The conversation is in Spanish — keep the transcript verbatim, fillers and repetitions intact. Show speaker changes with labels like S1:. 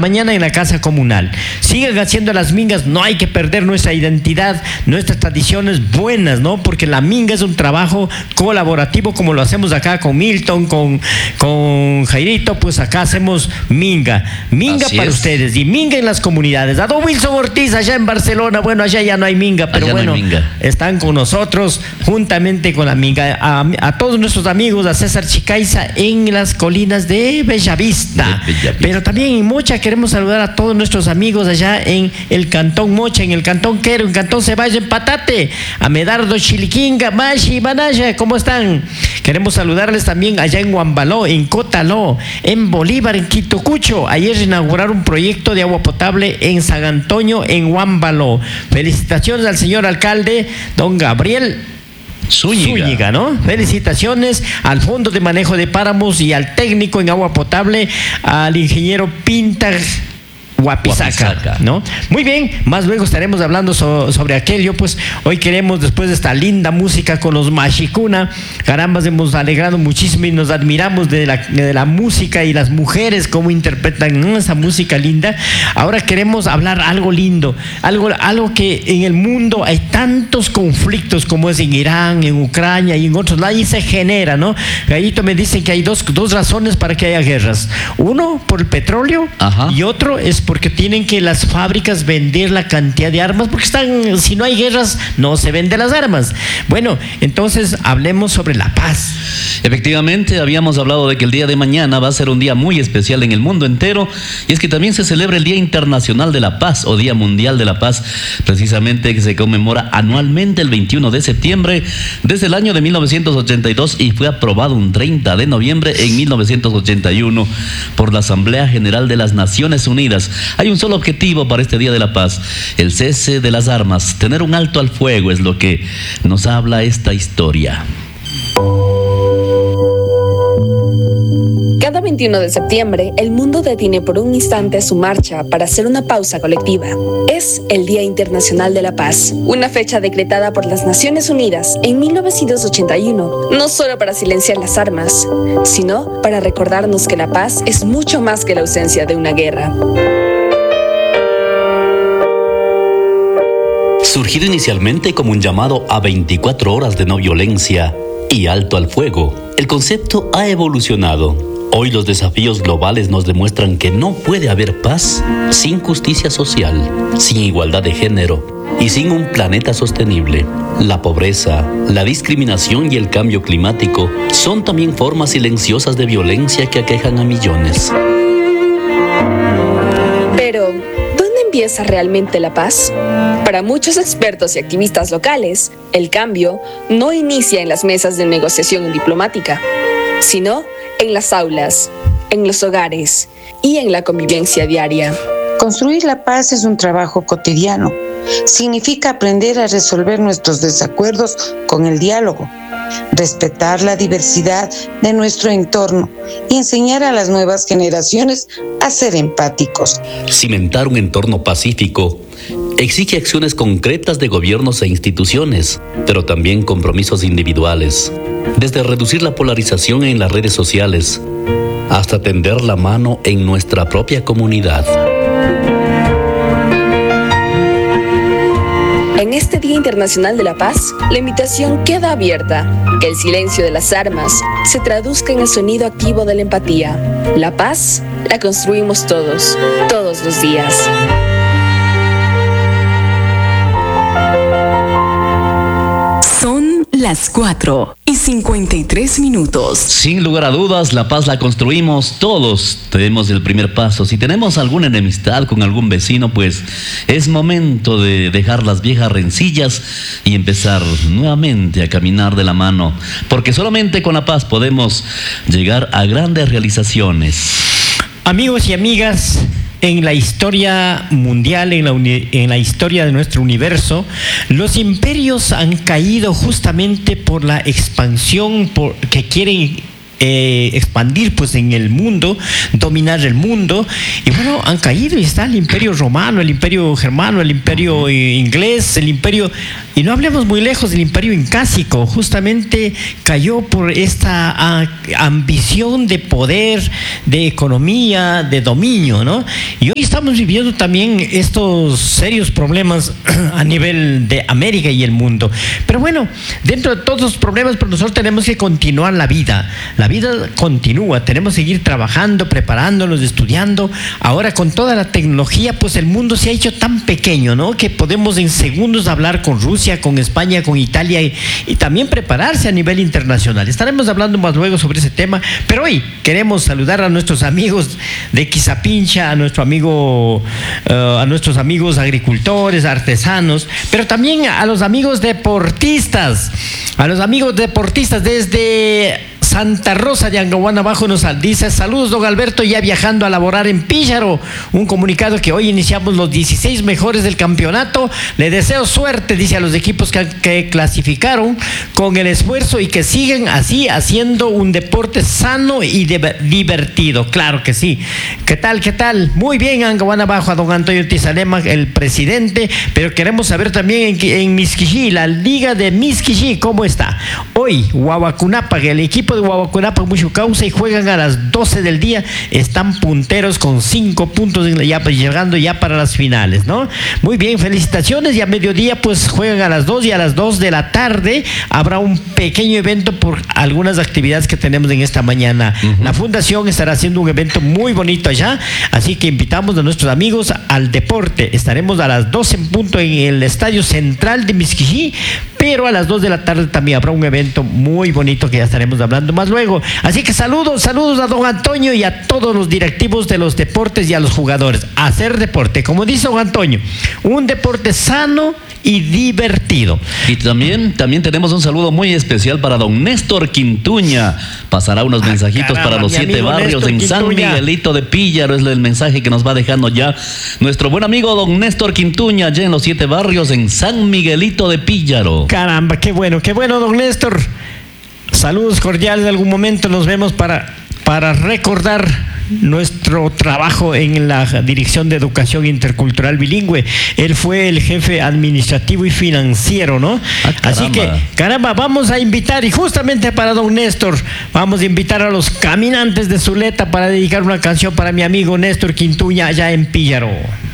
S1: mañana en la casa comunal. Sigan haciendo las mingas, no hay que perder nuestra identidad, nuestras tradiciones buenas, ¿no? Porque la minga es un trabajo colaborativo como lo hacemos acá con Milton, con, con Jairito, pues acá hacemos minga. Minga Así para es. ustedes y minga en las comunidades. A don Wilson Ortiz allá en Barcelona, bueno, allá ya no hay minga, pero allá bueno, no minga. Están con nosotros juntamente con la minga. A, a todos nuestros amigos, a César Chicaiza en las colinas de Bellavista. de Bellavista. Pero también en Mocha queremos saludar a todos nuestros amigos allá en el Cantón Mocha, en el Cantón Quero, en Cantón Ceballos, en Patate, a Medardo Chiliquinga, Mashi, Manaya, ¿cómo están? Queremos saludarles también allá en Huambaló, en Cotaló, en Bolívar, en Quitocucho. Ayer inauguraron un proyecto de agua potable en San Antonio, en Huambaló. Felicitaciones al señor alcalde, don Gabriel Zúñiga. Zúñiga, ¿no? Felicitaciones al Fondo de Manejo de Páramos y al técnico en agua potable, al ingeniero Pinta Guapizaca, ¿no? Muy bien, más luego estaremos hablando so, sobre aquello. Pues hoy queremos, después de esta linda música con los Mashicuna, carambas, hemos alegrado muchísimo y nos admiramos de la, de la música y las mujeres cómo interpretan, ¿no?, esa música linda. Ahora queremos hablar algo lindo, algo, algo que en el mundo hay tantos conflictos como es en Irán, en Ucrania y en otros lados, y se genera, ¿no? Gallito, me dicen que hay dos, dos razones para que haya guerras. Uno, por el petróleo. Ajá. Y otro es porque tienen que las fábricas vender la cantidad de armas, porque están, si no hay guerras, no se venden las armas. Bueno, entonces hablemos sobre la paz.
S2: Efectivamente, habíamos hablado de que el día de mañana va a ser un día muy especial en el mundo entero, y es que también se celebra el Día Internacional de la Paz o Día Mundial de la Paz, precisamente que se conmemora anualmente el veintiuno de septiembre desde el año de mil novecientos ochenta y dos y fue aprobado un treinta de noviembre en mil novecientos ochenta y uno por la Asamblea General de las Naciones Unidas. Hay un solo objetivo para este Día de la Paz: el cese de las armas, tener un alto al fuego, es lo que nos habla esta historia.
S3: Cada veintiuno de septiembre, el mundo detiene por un instante su marcha para hacer una pausa colectiva. Es el Día Internacional de la Paz, una fecha decretada por las Naciones Unidas en mil novecientos ochenta y uno, no solo para silenciar las armas, sino para recordarnos que la paz es mucho más que la ausencia de una guerra.
S2: Surgido inicialmente como un llamado a veinticuatro horas de no violencia y alto al fuego, el concepto ha evolucionado. Hoy los desafíos globales nos demuestran que no puede haber paz sin justicia social, sin igualdad de género y sin un planeta sostenible. La pobreza, la discriminación y el cambio climático son también formas silenciosas de violencia que aquejan a millones.
S3: Pero, ¿dónde empieza realmente la paz? Para muchos expertos y activistas locales, el cambio no inicia en las mesas de negociación diplomática, sino en las aulas, en los hogares y en la convivencia diaria.
S4: Construir la paz es un trabajo cotidiano. Significa aprender a resolver nuestros desacuerdos con el diálogo, respetar la diversidad de nuestro entorno y enseñar a las nuevas generaciones a ser empáticos.
S2: Cimentar un entorno pacífico exige acciones concretas de gobiernos e instituciones, pero también compromisos individuales, desde reducir la polarización en las redes sociales hasta tender la mano en nuestra propia comunidad.
S3: En este Día Internacional de la Paz, la invitación queda abierta: que el silencio de las armas se traduzca en el sonido activo de la empatía. La paz la construimos todos, todos los días.
S5: Son las cuatro y cincuenta y tres minutos.
S2: Sin lugar a dudas, la paz la construimos todos. Tenemos el primer paso. Si tenemos alguna enemistad con algún vecino, pues es momento de dejar las viejas rencillas y empezar nuevamente a caminar de la mano, porque solamente con la paz podemos llegar a grandes realizaciones.
S1: Amigos y amigas, en la historia mundial, en la, uni, en la historia de nuestro universo, los imperios han caído justamente por la expansión por, que quieren eh, expandir pues en el mundo, dominar el mundo, y bueno, han caído y está el imperio romano, el imperio germano, el imperio inglés, el imperio, y no hablemos muy lejos del imperio incásico, justamente cayó por esta a, ambición de poder, de economía, de dominio, ¿no? Y hoy estamos viviendo también estos serios problemas a nivel de América y el mundo. Pero bueno, dentro de todos los problemas, pues nosotros tenemos que continuar la vida. La vida continúa, tenemos que seguir trabajando, preparándonos, estudiando. Ahora con toda la tecnología, pues el mundo se ha hecho tan pequeño, ¿no? Que podemos en segundos hablar con Rusia, con España, con Italia y, y también prepararse a nivel internacional. Estaremos hablando más luego sobre ese tema, pero hoy queremos saludar a nuestros amigos de Quizapincha, a nuestro amigo, uh, a nuestros amigos agricultores, artesanos, pero también a los amigos deportistas, a los amigos deportistas desde Santa Rosa de Angahuana Abajo nos dice: saludos don Alberto, ya viajando a laborar en Píllaro. Un comunicado que hoy iniciamos los dieciséis mejores del campeonato. Le deseo suerte, dice, a los equipos que, que clasificaron con el esfuerzo y que siguen así haciendo un deporte sano y de, divertido. Claro que sí. ¿Qué tal, qué tal? Muy bien, Angahuana Abajo, a don Antonio Tizalema, el presidente, pero queremos saber también en, en Misquijí, la liga de Misquijí, ¿cómo está? Hoy, Huahuacunapa, el equipo de Huahuacunapa, mucho causa, y juegan a las doce del día, están punteros con cinco puntos, ya, llegando ya para las finales, ¿no? Muy bien, felicitaciones, y a mediodía pues juegan a las dos, y a las dos de la tarde habrá un pequeño evento por algunas actividades que tenemos en esta mañana. Uh-huh. La fundación estará haciendo un evento muy bonito allá, así que invitamos a nuestros amigos al deporte. Estaremos a las doce en punto en el Estadio Central de Misquijí, pero a las dos de la tarde también habrá un evento muy bonito que ya estaremos hablando más luego. Así que saludos, saludos a don Antonio y a todos los directivos de los deportes y a los jugadores. Hacer deporte, como dice don Antonio, un deporte sano y divertido.
S2: Y también, también tenemos un saludo muy especial para don Néstor Quintuña. Pasará unos ah, mensajitos caramba, para los siete barrios Néstor en Quintuña. San Miguelito de Píllaro, es el mensaje que nos va dejando ya nuestro buen amigo don Néstor Quintuña, allá en los siete barrios en San Miguelito de Píllaro.
S1: Caramba, qué bueno, qué bueno, don Néstor. Saludos cordiales, de algún momento nos vemos para, para recordar nuestro trabajo en la Dirección de Educación Intercultural Bilingüe. Él fue el jefe administrativo y financiero, ¿no? Ah, así que, caramba, vamos a invitar, y justamente para don Néstor, vamos a invitar a los Caminantes de Zuleta para dedicar una canción para mi amigo Néstor Quintuña allá en Píllaro.